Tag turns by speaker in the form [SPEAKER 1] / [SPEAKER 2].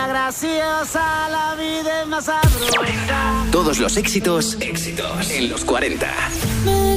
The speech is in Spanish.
[SPEAKER 1] niña graciosa, la vida es más sabrosa.
[SPEAKER 2] Todos los éxitos en los 40.